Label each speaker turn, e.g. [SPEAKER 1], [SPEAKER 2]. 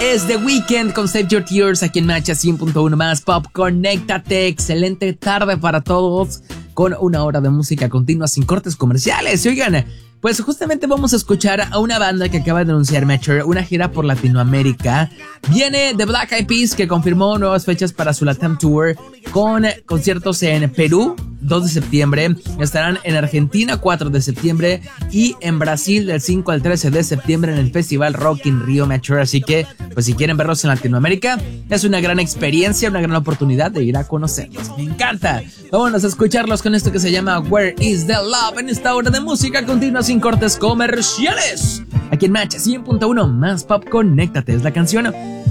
[SPEAKER 1] es The Weeknd con Save Your Tears aquí en Matcha 100.1 más Pop. Conéctate, excelente tarde para todos con una hora de música continua sin cortes comerciales. Y oigan, pues justamente vamos a escuchar a una banda que acaba de anunciar Metro una gira por Latinoamérica. Viene The Black Eyed Peas, que confirmó nuevas fechas para su Latam Tour con conciertos en Perú 2 de septiembre, estarán en Argentina 4 de septiembre y en Brasil del 5 al 13 de septiembre en el Festival Rock in Rio Metro. Así que pues si quieren verlos en Latinoamérica es una gran experiencia, una gran oportunidad de ir a conocerlos. Me encanta. Vámonos a escucharlos con esto que se llama Where is the Love en esta hora de música continua sin cortes comerciales aquí en Match 100.1 más Pop. Conéctate, es la canción